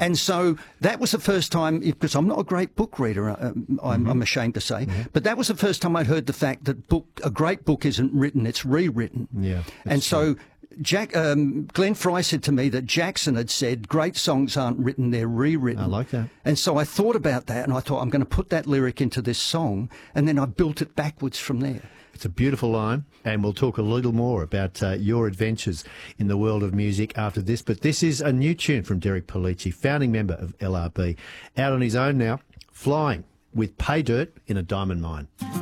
And so that was the first time, because I'm not a great book reader, I'm ashamed to say, but that was the first time I'd heard the fact that a great book isn't written, it's rewritten. Yeah. And so Glenn Fry said to me that Jackson had said, great songs aren't written, they're rewritten. I like that. And so I thought about that, and I thought, I'm going to put that lyric into this song, and then I built it backwards from there. It's a beautiful line, and we'll talk a little more about your adventures in the world of music after this. But this is a new tune from Derek Pollici, founding member of LRB, out on his own now, Flying, with Pay Dirt in a Diamond Mine.